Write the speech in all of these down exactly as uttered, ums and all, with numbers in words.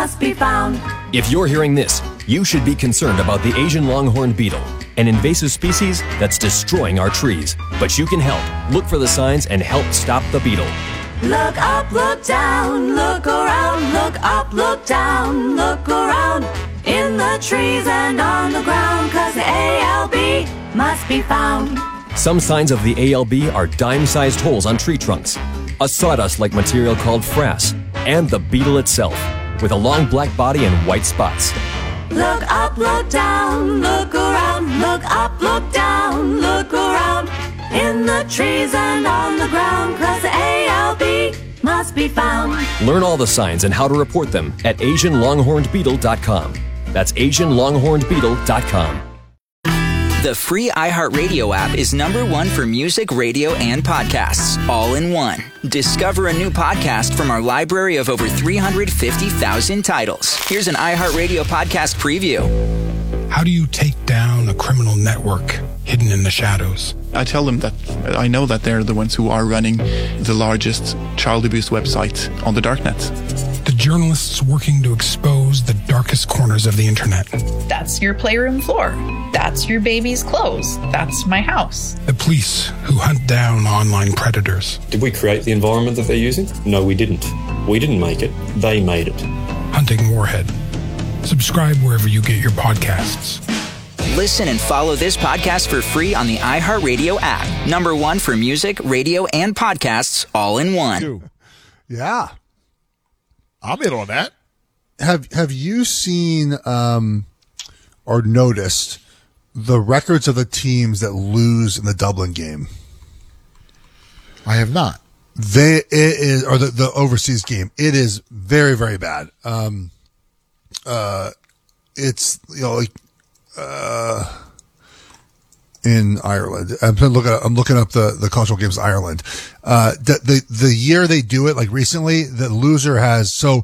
must be found. If you're hearing this, you should be concerned about the Asian longhorn beetle, an invasive species that's destroying our trees. But you can help. Look for the signs and help stop the beetle. Look up, look down, look around, look up, look down, look around, in the trees and on the ground, 'cause the A L B must be found. Some signs of the A L B are dime-sized holes on tree trunks, a sawdust-like material called frass, and the beetle itself, with a long black body and white spots. Look up, look down, look around, look up, look down, look around, in the trees and on the ground, 'cause the A L B must be found. Learn all the signs and how to report them at asian longhorned beetle dot com. That's asian longhorned beetle dot com. The free iHeartRadio app is number one for music, radio, and podcasts, all in one. Discover a new podcast from our library of over three hundred fifty thousand titles. Here's an iHeartRadio podcast preview. How do you take down a criminal network hidden in the shadows? I tell them that I know that they're the ones who are running the largest child abuse website on the darknet. The journalists working to expose the darkest corners of the internet. That's your playroom floor. That's your baby's clothes. That's my house. The police who hunt down online predators. Did we create the environment that they're using? No, we didn't. We didn't make it. They made it. Hunting Warhead. Subscribe wherever you get your podcasts. Listen and follow this podcast for free on the iHeartRadio app. Number one for music, radio, and podcasts, all in one. Yeah. I'm in on that. Have Have you seen um, or noticed the records of the teams that lose in the Dublin game? I have not. They it is or the, the overseas game. It is very very bad. Um, uh, it's you know like uh, in Ireland. I'm looking. I'm looking up the, the cultural games in Ireland. Uh, the, the the year they do it, like recently, the loser has so.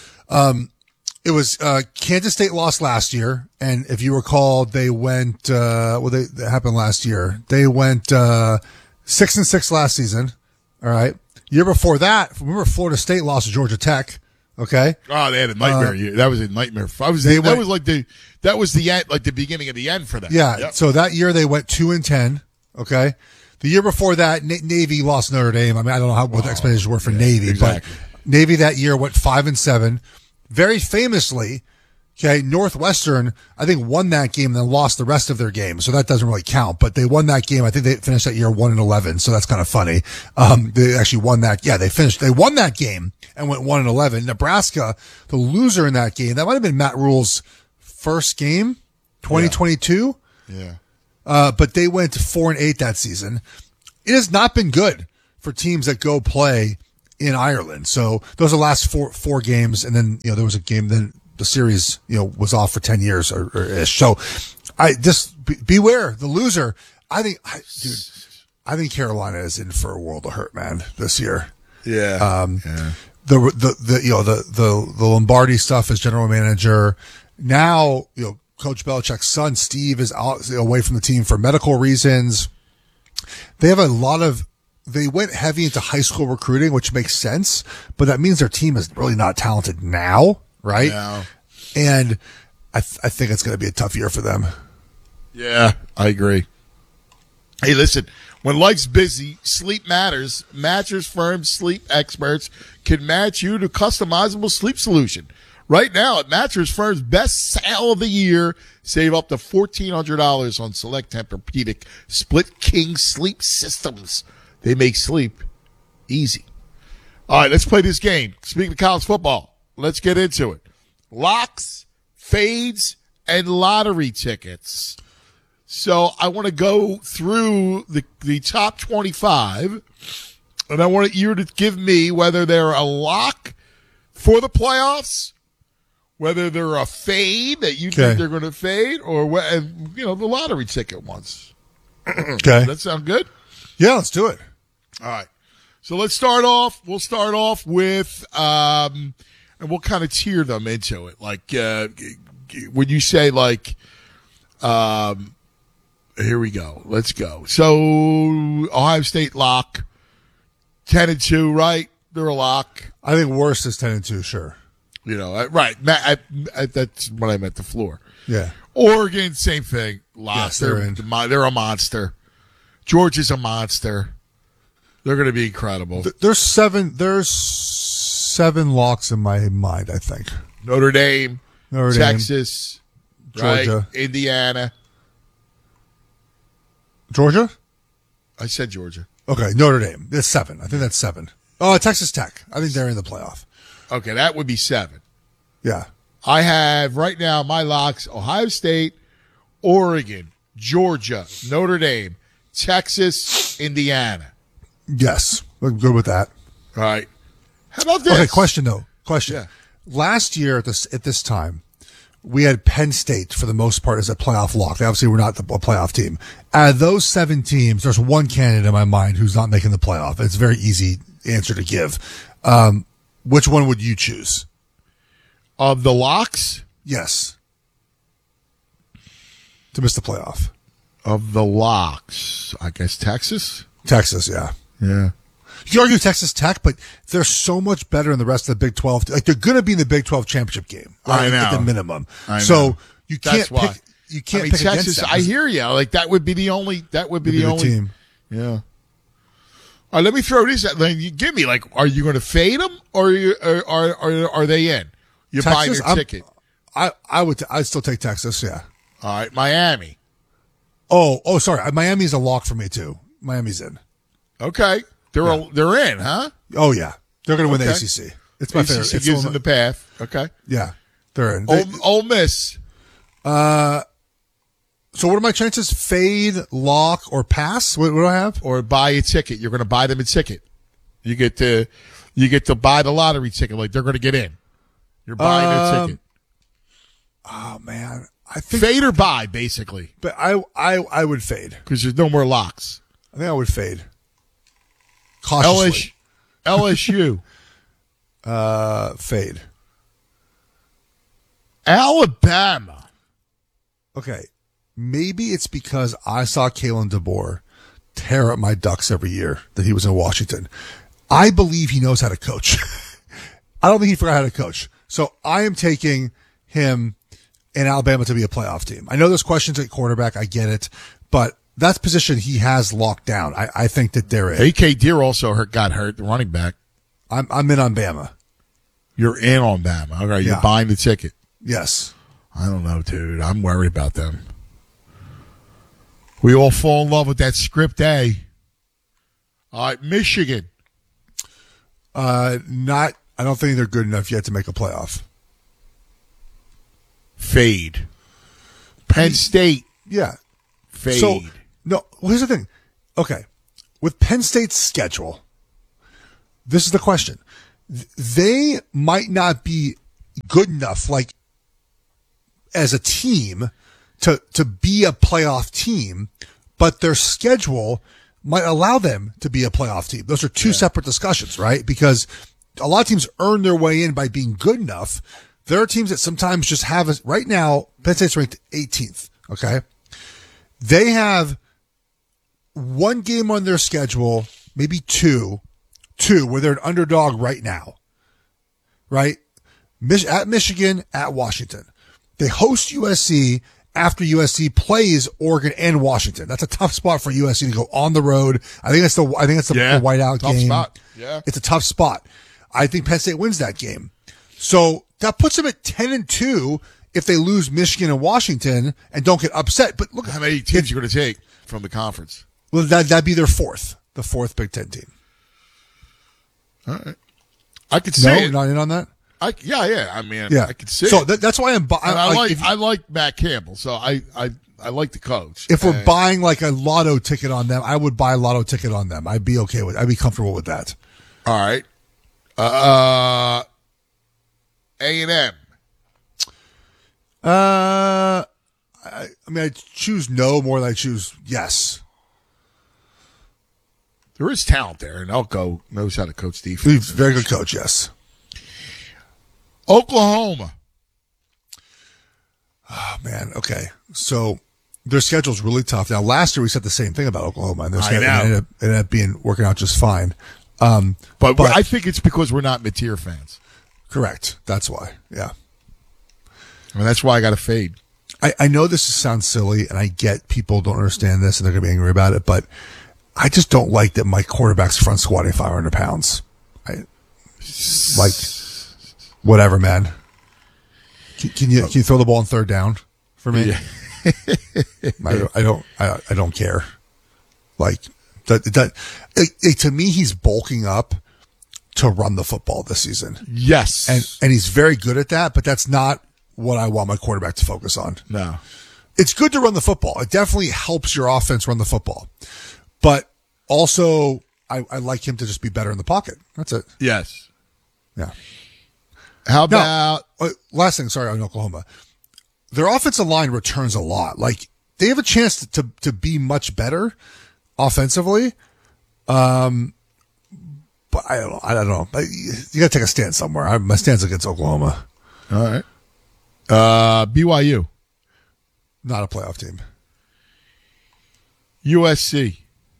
Um, it was uh, Kansas State lost last year, and if you recall, they went. Uh, well, they that happened last year. They went uh, six and six last season. All right. Year before that, remember Florida State lost to Georgia Tech. Okay. Oh, they had a nightmare Uh, year. That was a nightmare. I was, They that went- was like the that was the end, like the beginning of the end for them. Yeah. Yep. So that year they went two and ten. Okay. The year before that, Na- Navy lost Notre Dame. I mean, I don't know how what the expectations were for yeah, Navy, exactly. but Navy that year went five and seven. Very famously, okay, Northwestern, I think, won that game and then lost the rest of their games. So that doesn't really count, but they won that game. I think they finished that year one and eleven. So that's kind of funny. Um, they actually won that. Yeah, they finished, they won that game and went one and eleven. Nebraska, the loser in that game, that might have been Matt Rule's first game, twenty twenty-two. Yeah. Uh, but they went to four and eight that season. It has not been good for teams that go play in Ireland. So those are the last four, four games. And then, you know, there was a game, then the series, you know, was off for ten years or, or ish. So I just be, beware the loser. I think, I, dude, I think Carolina is in for a world of hurt, man, this year. Yeah. Um, yeah. the, the, the, you know, the, the, the Lombardi stuff as general manager. Now, you know, Coach Belichick's son, Steve, is out, away from the team for medical reasons. They have a lot of, they went heavy into high school recruiting, which makes sense, but that means their team is really not talented now, right? No. And I, th- I think it's going to be a tough year for them. Yeah, I agree. Hey, listen, when life's busy, sleep matters. Mattress Firm sleep experts can match you to customizable sleep solution. Right now, at Mattress Firm's best sale of the year, save up to fourteen hundred dollars on select Tempur-Pedic split king sleep systems. They make sleep easy. All right, let's play this game. Speaking of college football, let's get into it. Locks, fades, and lottery tickets. So I want to go through the, the top twenty-five, and I want you to give me whether they're a lock for the playoffs, whether they're a fade that you Okay. think they're going to fade, or wh- and, you know the lottery ticket ones. Okay. Does that sound good? Yeah, let's do it. All right. So let's start off. We'll start off with, um, and we'll kind of tier them into it. Like, uh, g- g- when you say like, um, here we go. Let's go. So Ohio State lock, ten and two, right? They're a lock. I think worst is ten and two, sure. You know, I, right? I, I, that's what I meant. The floor. Yeah. Oregon, same thing. Lost. Yes, they're in. They're, they're a monster. Georgia's a monster. They're going to be incredible. Th- There's seven. There's seven locks in my mind. I think Notre Dame, Notre Dame, Texas, Georgia, right? Indiana, Georgia. I said Georgia. Okay, Notre Dame. That's seven. I think that's seven. Oh, Texas Tech. I think they're in the playoff. Okay, that would be seven. Yeah. I have right now my locks: Ohio State, Oregon, Georgia, Notre Dame, Texas, Indiana. Yes, we're good with that. All right. How about this? Okay, question though. Question. Yeah. Last year at this at this time, we had Penn State for the most part as a playoff lock. They obviously, we're not the, a playoff team. Out of those seven teams, there's one candidate in my mind who's not making the playoff. It's a very easy answer to give. Um, which one would you choose? Of the locks? Yes. To miss the playoff. Of the locks, I guess Texas? Texas, yeah. Yeah. You can argue Texas Tech, but they're so much better than the rest of the Big twelve. Like, they're going to be in the Big twelve championship game. Right? I know. At the minimum. I know. So you can't That's why. pick, you can't I mean, pick Texas, against them. I hear you. Like, that would be the only, that would be Would the be the only team. Yeah. All right, let me throw this at like, you give me, like, are you going to fade them or are, you, are, are, are, are they in? You're Texas, buying your I'm- ticket. I, I would, I'd still take Texas, yeah. All right, Miami. Oh, oh, sorry. Miami's a lock for me too. Miami's in. Okay. They're Yeah. a, they're in, huh? Oh yeah, they're going to win Okay. the A C C. It's my A C C favorite. It's gives one them of the my- path. Okay. yeah, they're in. Ole, They- Ole Miss. so what are my chances? Fade, lock, or pass? What, what do I have? Or buy a ticket. You're going to buy them a ticket. You get to, you get to buy the lottery ticket. Like, they're going to get in. You're buying Um, their ticket. Oh man, I think. Fade or buy, basically, But I, I, I would fade. because there's no more locks. I think I would fade. Cautiously. L S U. Uh, fade. Alabama. Okay, maybe it's because I saw Kalen DeBoer tear up my Ducks every year that he was in Washington. I believe he knows how to coach. I don't think he forgot how to coach. So I am taking him in Alabama to be a playoff team. I know there's questions at quarterback. I get it. But that's position he has locked down. I, I think that they're in. A K Deer also hurt, got hurt, the running back. I'm, I'm in on Bama. You're in on Bama. Okay, you're Yeah. buying the ticket. Yes. I don't know, dude. I'm worried about them. We all fall in love with that script A. All right, Michigan. Uh, not, I don't think they're good enough yet to make a playoff. Fade. Penn State. Yeah. Fade. So, no, well, here's the thing. Okay. With Penn State's schedule, this is the question. Th- They might not be good enough, like, as a team to, to be a playoff team, but their schedule might allow them to be a playoff team. Those are two yeah. separate discussions, right? Because a lot of teams earn their way in by being good enough. There are teams that sometimes just have a, right now, Penn State's ranked eighteenth. Okay. They have one game on their schedule, maybe two, two where they're an underdog right now, right? Mich- at Michigan, at Washington. They host U S C after U S C plays Oregon and Washington. That's a tough spot for U S C to go on the road. I think that's the, I think that's the, yeah, the whiteout tough game. Spot. Yeah. It's a tough spot. I think Penn State wins that game. So that puts them at ten and two if they lose Michigan and Washington and don't get upset. But look, how many teams you're going to take from the conference? Well, that, that'd be their fourth, the fourth Big Ten team. All right. I could say no, it. not in on that. I, yeah, yeah. I mean, yeah. I could see so it. That, that's why I'm. Bu- I, I like, like if, I like Matt Campbell, so I I, I like the coach. If we're and, buying like a lotto ticket on them, I would buy a lotto ticket on them. I'd be okay with. I'd be comfortable with that. All right. Uh, A and M. Uh, I, I mean, I choose no more than I choose yes. There is talent there, and Elko knows how to coach defense. He's a very good coach, yes. Oklahoma. Oh, man. Okay. So their schedule's really tough. Now, last year we said the same thing about Oklahoma, and their schedule ended up, ended up being working out just fine. Um, but, but I think it's because we're not Mateer fans. Correct. That's why. Yeah. I mean, that's why I got to fade. I, I know this sounds silly, and I get people don't understand this, and they're going to be angry about it, but I just don't like that my quarterback's front squatting five hundred pounds. I like whatever, man. Can, can you can you throw the ball on third down for me? Yeah. I, don't- I don't. I, I don't care. Like that. That it, it, to me, he's bulking up to run the football this season. Yes, and and he's very good at that. But that's not what I want my quarterback to focus on. No, it's good to run the football. It definitely helps your offense run the football. But also, I, I like him to just be better in the pocket. That's it. Yes. Yeah. How about now, uh, last thing? Sorry, on Oklahoma, their offensive line returns a lot. Like they have a chance to to, to be much better offensively. Um, but I don't know. I don't know. You got to take a stand somewhere. I, my stand's against Oklahoma. All right. Uh, B Y U, not a playoff team. U S C.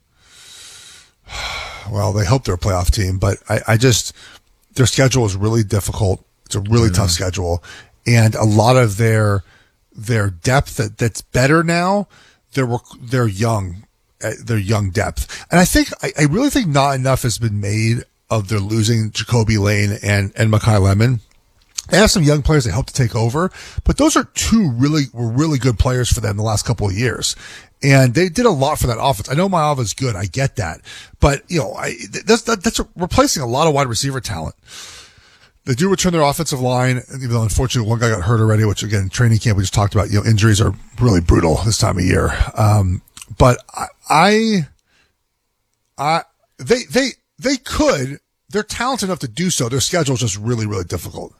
Well, they hope they're a playoff team, but I, I just their schedule is really difficult. It's a really tough schedule, and a lot of their their depth that, that's better now. They're they're young, they're young depth, and I think I, I really think not enough has been made of their losing Jacoby Lane and and Mekhi Lemon. They have some young players they hope to take over, but those are two really were really good players for them the last couple of years. And they did a lot for that offense. I know my offense is good. I get that. But, you know, I, that's, that, that's replacing a lot of wide receiver talent. They do return their offensive line, even though unfortunately one guy got hurt already, which again, training camp we just talked about, you know, injuries are really brutal this time of year. Um, but I, I, I, they, they, they could, they're talented enough to do so. Their schedule is just really, really difficult.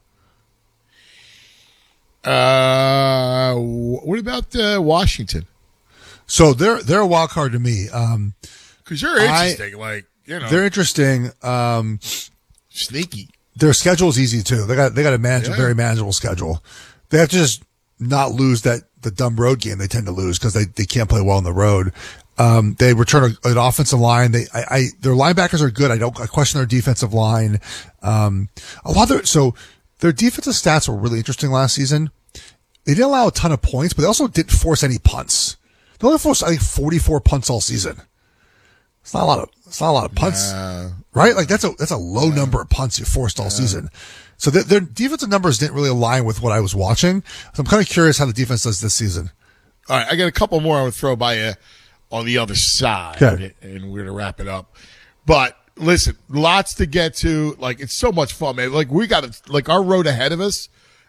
Uh, what about uh, Washington? So they're they're a wild card to me. Um, Because you're interesting, I, like you know, they're interesting. Um, sneaky. Their schedule is easy too. They got they got a manage, Yeah. very manageable schedule. They have to just not lose that the dumb road game they tend to lose because they, they can't play well on the road. Um, they return a, an offensive line. They I, I their linebackers are good. I don't I question their defensive line. Um, a lot of their, so their defensive stats were really interesting last season. They didn't allow a ton of points, but they also didn't force any punts. They only forced I think forty-four punts all season. It's not a lot of it's not a lot of punts, Nah. right? Like that's a that's a low yeah. number of punts you forced all yeah. season. So their, their defensive numbers didn't really align with what I was watching. So I'm kind of curious how the defense does this season. All right, I got a couple more I would throw by you on the other side, okay. and we're gonna wrap it up. But listen, lots to get to. Like it's so much fun, man. Like we got to, like our road ahead of us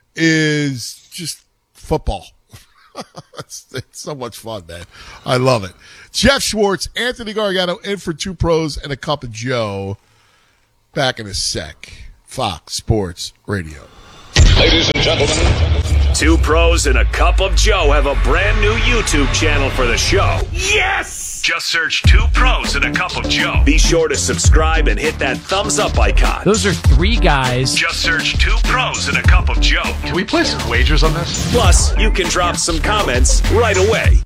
is just football. it's, it's so much fun, man. I love it. Jeff Schwartz, Anthony Gargano in for Two Pros and a Cup of Joe. Back in a sec. Fox Sports Radio. Ladies and gentlemen, Two Pros and a Cup of Joe have a brand new YouTube channel for the show. yes! Just search Two Pros and a Cup of Joe. Be sure to subscribe and hit that thumbs up icon. Those are three guys. Just search Two Pros and a Cup of Joe. Can we play some wagers on this? Plus, you can drop some comments right away.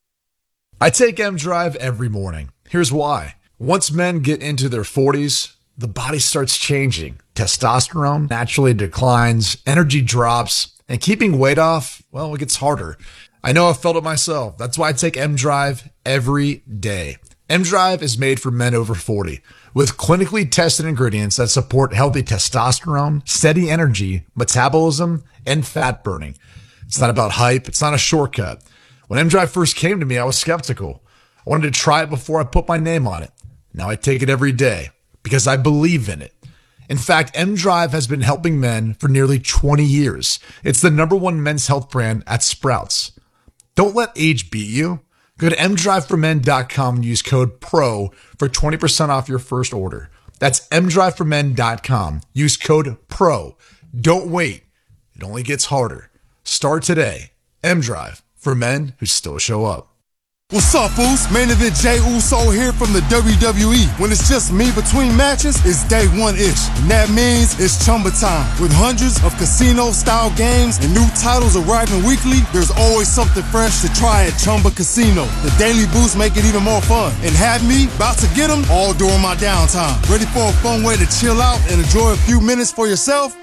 I take M-Drive every morning. Here's why. Once men get into their forties, the body starts changing. Testosterone naturally declines, energy drops, and keeping weight off, well, it gets harder. I know I've felt it myself. That's why I take M-Drive every day. M-Drive is made for men over forty with clinically tested ingredients that support healthy testosterone, steady energy, metabolism, and fat burning. It's not about hype. It's not a shortcut. When M-Drive first came to me, I was skeptical. I wanted to try it before I put my name on it. Now I take it every day because I believe in it. In fact, M-Drive has been helping men for nearly twenty years. It's the number one men's health brand at Sprouts. Don't let age beat you. Go to M drive for men dot com and use code PRO for twenty percent off your first order. That's M drive for men dot com. Use code PRO. Don't wait. It only gets harder. Start today. M-Drive for men who still show up. What's up, Uso? Main event Jey Uso here from the W W E. When it's just me between matches, it's day one-ish. And that means it's Chumba time. With hundreds of casino-style games and new titles arriving weekly, there's always something fresh to try at Chumba Casino. The daily boosts make it even more fun. And have me about to get them all during my downtime. Ready for a fun way to chill out and enjoy a few minutes for yourself?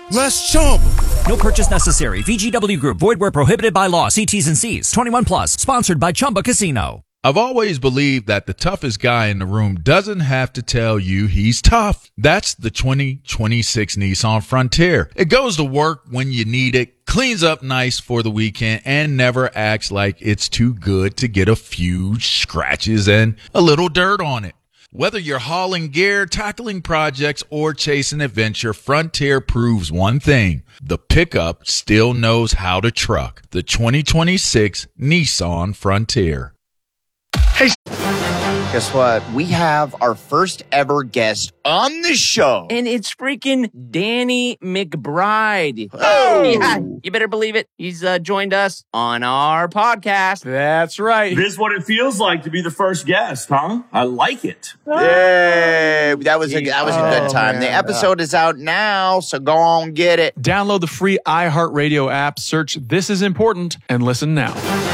Let's chomp. No purchase necessary. V G W Group. Void where prohibited by law. See T's and C's. twenty-one plus. Sponsored by Chumba Casino. I've always believed that the toughest guy in the room doesn't have to tell you he's tough. That's the twenty twenty-six Nissan Frontier. It goes to work when you need it, cleans up nice for the weekend, and never acts like it's too good to get a few scratches and a little dirt on it. Whether you're hauling gear, tackling projects, or chasing adventure, Frontier proves one thing. The pickup still knows how to truck. The twenty twenty-six Nissan Frontier. Hey, guess what? We have our first ever guest on the show. And it's freaking Danny McBride. Oh! Yeah, you better believe it. He's uh, joined us on our podcast. That's right. This is what it feels like to be the first guest, huh? I like it. Yay! That was a, that was a good Oh, time. man. The episode is out now, so go on get it. Download the free iHeartRadio app, search This Is Important, and listen now.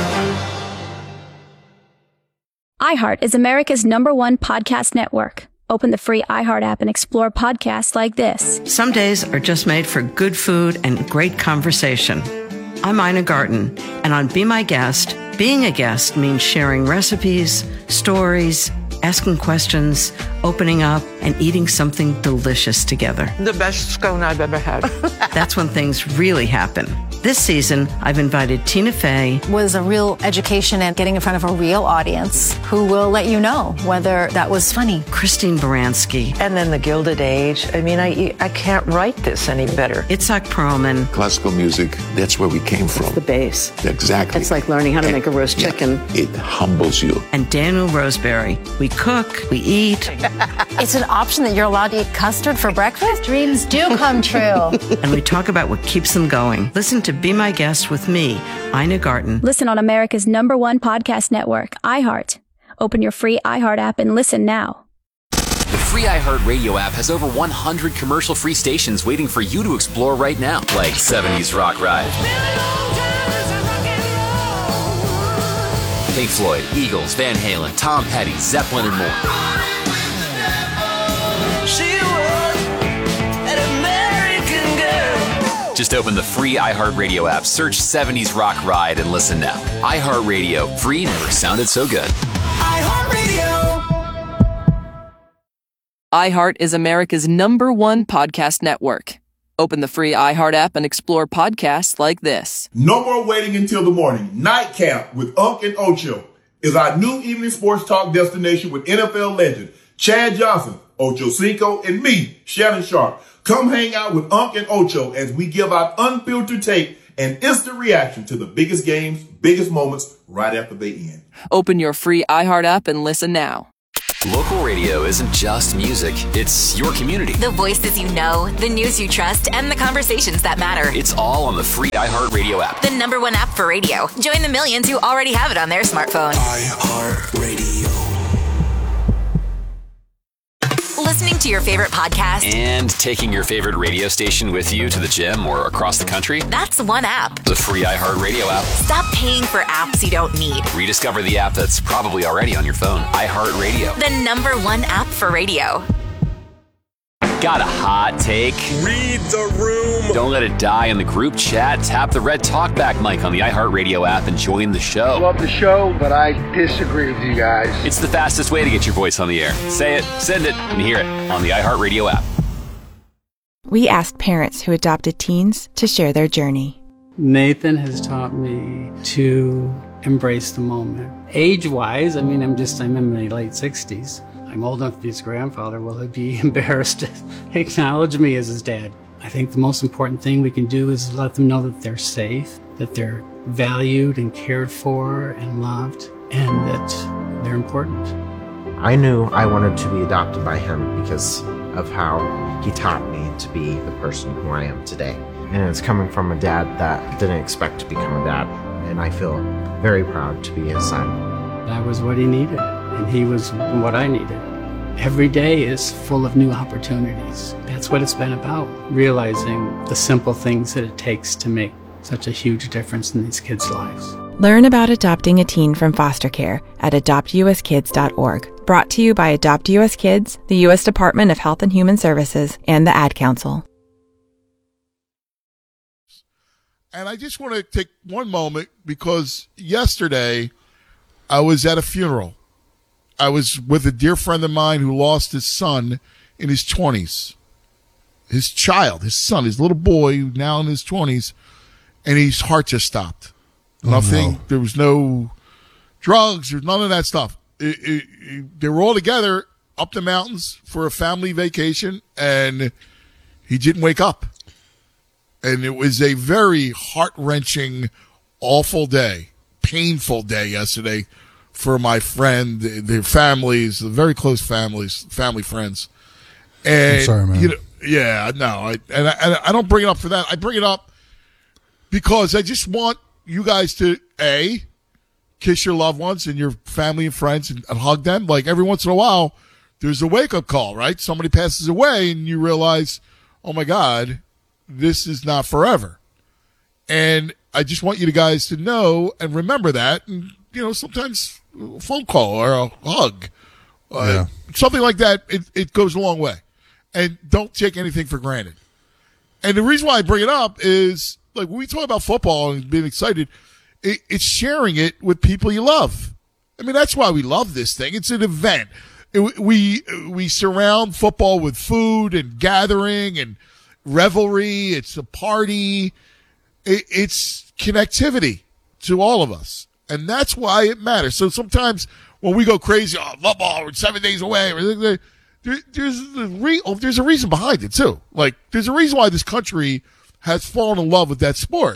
iHeart is America's number one podcast network. Open the free iHeart app and explore podcasts like this. Some days are just made for good food and great conversation. I'm Ina Garten, and on Be My Guest, being a guest means sharing recipes, stories, asking questions, opening up, and eating something delicious together. The best scone I've ever had. That's when things really happen. This season, I've invited Tina Fey. Was a real education and getting in front of a real audience who will let you know whether that was funny. Christine Baranski. And then the Gilded Age. I mean, I I can't write this any better. Itzhak Perlman. Classical music, that's where we came from. It's the bass. Exactly. It's like learning how to and, make a roast yeah, chicken. It humbles you. And Daniel Roseberry. We cook, we eat. It's an option that you're allowed to eat custard for breakfast? Dreams do come true. And we talk about what keeps them going. Listen to Be My Guest with me, Ina Garten. Listen on America's number one podcast network, iHeart. Open your free iHeart app and listen now. The free iHeart Radio app has over one hundred commercial-free stations waiting for you to explore right now, like seventies Rock Ride, Pink Floyd, Eagles, Van Halen, Tom Petty, Zeppelin, and more. Just open the free iHeartRadio app, search seventies Rock Ride, and listen now. iHeartRadio, free never sounded so good. iHeartRadio. iHeart is America's number one podcast network. Open the free iHeart app and explore podcasts like this. No more waiting until the morning. Night Camp with Unc and Ocho is our new evening sports talk destination with N F L legend Chad Johnson, Ocho Cinco, and me, Shannon Sharp. Come hang out with Unc and Ocho as we give out unfiltered take and instant reaction to the biggest games, biggest moments right after they end. Open your free iHeart app and listen now. Local radio isn't just music, it's your community. The voices you know, the news you trust, and the conversations that matter. It's all on the free iHeartRadio app. The number one app for radio. Join the millions who already have it on their smartphone. iHeartRadio. Listening to your favorite podcast And taking your favorite radio station with you to the gym or across the country. That's one app. The free iHeartRadio app. Stop paying for apps you don't need. Rediscover the app that's probably already on your phone. iHeartRadio. The number one app for radio. Got a hot take? Read the room. Don't let it die in the group chat. Tap the red talkback mic on the iHeartRadio app and join the show. Love the show, but I disagree with you guys. It's the fastest way to get your voice on the air. Say it, send it, and hear it on the iHeartRadio app. We asked parents who adopted teens to share their journey. Nathan has taught me to embrace the moment. Age-wise, I mean, I'm just, I'm in my late sixties. I'm old enough to be his grandfather. Will he be embarrassed to acknowledge me as his dad? I think the most important thing we can do is let them know that they're safe, that they're valued and cared for and loved, and that they're important. I knew I wanted to be adopted by him because of how he taught me to be the person who I am today. And it's coming from a dad that didn't expect to become a dad, and I feel very proud to be his son. That was what he needed, and he was what I needed. Every day is full of new opportunities. That's what it's been about, realizing the simple things that it takes to make such a huge difference in these kids' lives. Learn about adopting a teen from foster care at adopt u s kids dot org. Brought to you by Adopt U S Kids, the U S Department of Health and Human Services, and the Ad Council. And I just want to take one moment because yesterday I was at a funeral. I was with a dear friend of mine who lost his son in his twenties. His child, his son, his little boy, now in his twenties, and his heart just stopped. Oh, Nothing. no. There was no drugs. There's none of that stuff. It, it, it, they were all together up the mountains for a family vacation, and he didn't wake up. And it was a very heart-wrenching, awful day, painful day yesterday for my friend, their families, the very close families, family friends. And, I'm sorry, man. You know, yeah, no, I, and, I, and I don't bring it up for that. I bring it up because I just want you guys to, A, kiss your loved ones and your family and friends and, and hug them. Like every once in a while, there's a wake-up call, right? Somebody passes away and you realize, oh, my God, this is not forever. And I just want you guys to know and remember that. And, you know, sometimes a phone call or a hug, uh, Yeah. something like that, it, it goes a long way. And don't take anything for granted. And the reason why I bring it up is, like, when we talk about football and being excited, it, it's sharing it with people you love. I mean, that's why we love this thing. It's an event. It, we we surround football with food and gathering and revelry. It's a party. It, it's connectivity to all of us. And that's why it matters. So sometimes when we go crazy, oh, football, we're seven days away, there, there's, a re, oh, there's a reason behind it, too. Like, there's a reason why this country has fallen in love with that sport.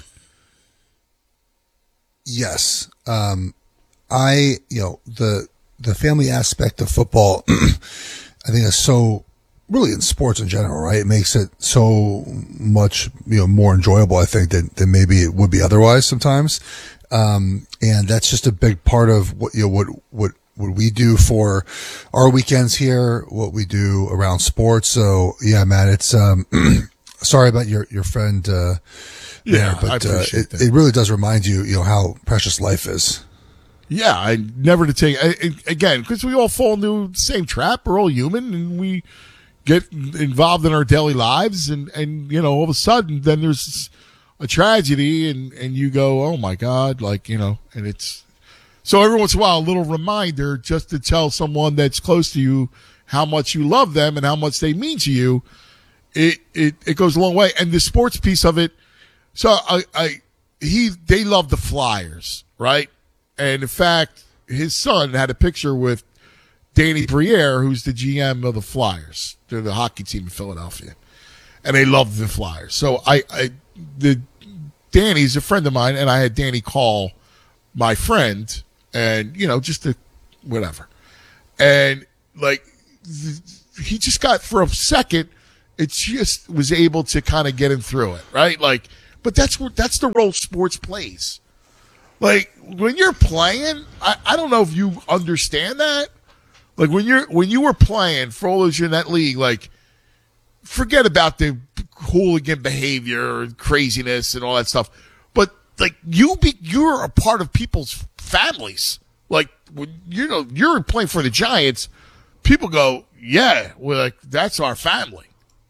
Yes. Um, I, you know, the, the family aspect of football, I think is so, really in sports in general, right? It makes it so much, you know, more enjoyable, I think, than, than maybe it would be otherwise sometimes. Um, and that's just a big part of what, you know, what, what, what we do for our weekends here, what we do around sports. So yeah, man, it's, um, sorry about your, your friend, uh, Yeah, there, but, I appreciate uh, it, that. it really does remind you, you know, how precious life is. Yeah, I never to take, I, I- again, because we all fall into the same trap. We're all human and we get involved in our daily lives. And, and you know, all of a sudden, then there's a tragedy and, and you go, oh my God, like, you know, and it's, so every once in a while, a little reminder just to tell someone that's close to you how much you love them and how much they mean to you. It, it, it goes a long way. And the sports piece of it, so I, I, he, they love the Flyers, right? And in fact, his son had a picture with Danny Briere, who's the G M of the Flyers. They're the hockey team in Philadelphia. And they love the Flyers. So I, I, the, Danny's a friend of mine, and I had Danny call my friend, and, you know, just to, whatever. And, like, th- he just got, for a second, it just was able to kind of get him through it, right? Like, but that's what, that's the role sports plays. Like, when you're playing, I, I don't know if you understand that. Like, when you're, when you were playing for all those years in that league, like, forget about the hooligan behavior and craziness and all that stuff. But, like, you be, you're a part of people's families. Like, when, you know, you're playing for the Giants, people go, yeah, we're like, that's our family.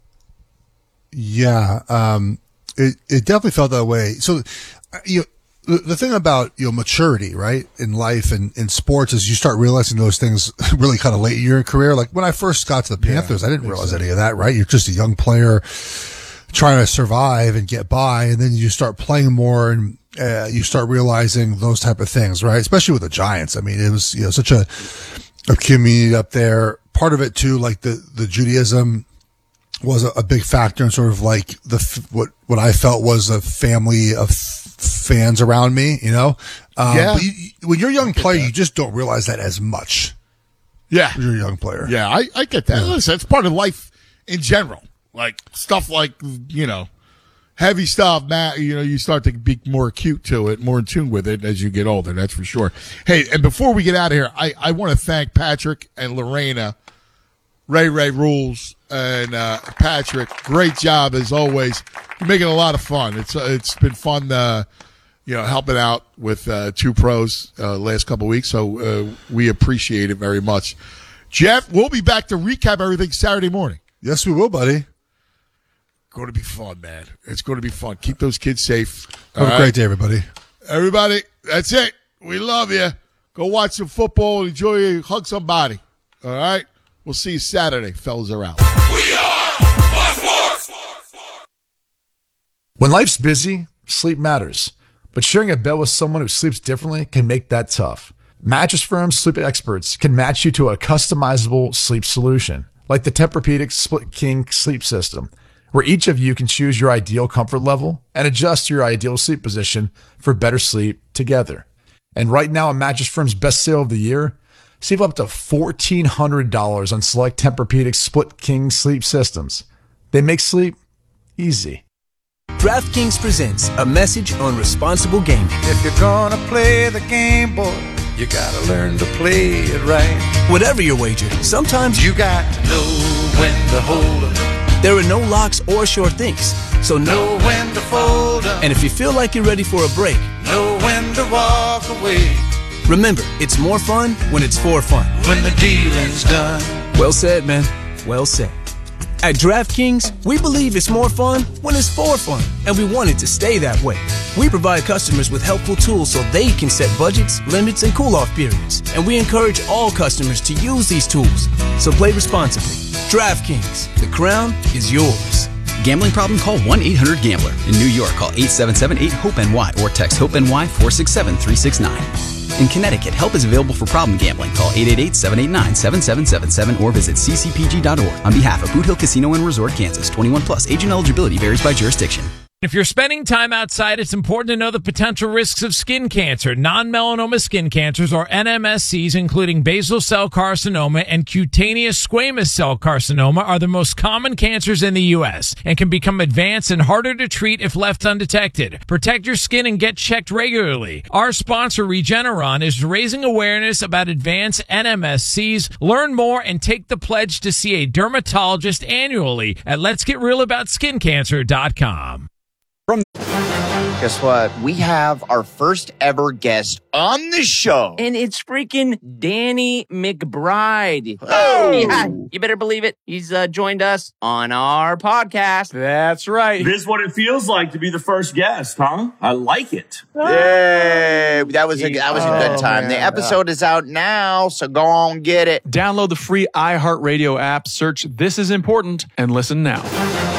Yeah. Um, it, it definitely felt that way. So, uh, you know, the, the thing about, you know, maturity, right, in life and in sports is you start realizing those things really kind of late in your career. Like when I first got to the Panthers, yeah, I didn't realize any of that, right? You're just a young player trying to survive and get by. And then you start playing more and, uh, you start realizing those type of things, right? Especially with the Giants. I mean, it was, you know, such a, a community up there. Part of it too, like the, the Judaism was a, a big factor in sort of like the, what, what I felt was a family of fans around me, you know? Um, Yeah. But you, when you're a young player, you just don't realize that as much. Yeah. When you're a young player. Yeah, I, I get that. Listen, it's part of life in general. Like, stuff like, you know, heavy stuff, Matt, you know, you start to be more acute to it, more in tune with it as you get older, that's for sure. Hey, and before we get out of here, I, I want to thank Patrick and Lorena, Ray Ray Rules, and uh, Patrick. Great job, as always. You're making a lot of fun. It's uh, It's been fun, uh, you know, helping out with uh, Two Pros uh, last couple of weeks, so uh, we appreciate it very much. Jeff, we'll be back to recap everything Saturday morning. Yes, we will, buddy. going to be fun, man. It's going to be fun. Keep those kids safe. Have a great day, everybody. Everybody, that's it. We love you. Go watch some football and enjoy it. Hug somebody. All right? We'll see you Saturday. Fellas are out. We are Fox Sports. When life's busy, sleep matters. But sharing a bed with someone who sleeps differently can make that tough. Mattress Firm sleep experts can match you to a customizable sleep solution, like the Tempur-Pedic Split King sleep system, where each of you can choose your ideal comfort level and adjust your ideal sleep position for better sleep together. And right now, on Mattress Firm's best sale of the year, save up to fourteen hundred dollars on select Tempur-Pedic Split King sleep systems. They make sleep easy. DraftKings presents a message on responsible gaming. If you're gonna play the game, boy, you gotta learn to play it right. Whatever your wager, sometimes you got to know when to hold 'em. There are no locks or sure things, so know when to fold 'em. And if you feel like you're ready for a break, know when to walk away. Remember, it's more fun when it's for fun. When the dealing's done. Well said, man. Well said. At DraftKings, we believe it's more fun when it's for fun, and we want it to stay that way. We provide customers with helpful tools so they can set budgets, limits, and cool-off periods, and we encourage all customers to use these tools. So play responsibly. DraftKings, the crown is yours. Gambling problem? Call one eight hundred gambler. In New York, call eight seven seven eight hope N Y or text HOPE-NY four six seven three six nine. In Connecticut, help is available for problem gambling. Call eight eight eight, seven eight nine, seven seven seven seven or visit c c p g dot org. On behalf of Boot Hill Casino and Resort, Kansas, twenty-one plus. Age and eligibility varies by jurisdiction. If you're spending time outside, it's important to know the potential risks of skin cancer. Non-melanoma skin cancers, or N M S Cs, including basal cell carcinoma and cutaneous squamous cell carcinoma, are the most common cancers in the U S and can become advanced and harder to treat if left undetected. Protect your skin and get checked regularly. Our sponsor, Regeneron, is raising awareness about advanced N M S Cs. Learn more and take the pledge to see a dermatologist annually at lets get real about skin cancer dot com. From Guess what? We have our first ever guest on the show. And it's freaking Danny McBride. Oh! Yeah, you better believe it. He's uh, joined us on our podcast. That's right. This is what it feels like to be the first guest, huh? I like it. Yay! That was a, that was a good time. Oh, the episode is out now, so go on, get it. Download the free iHeartRadio app, search This Is Important, and listen now.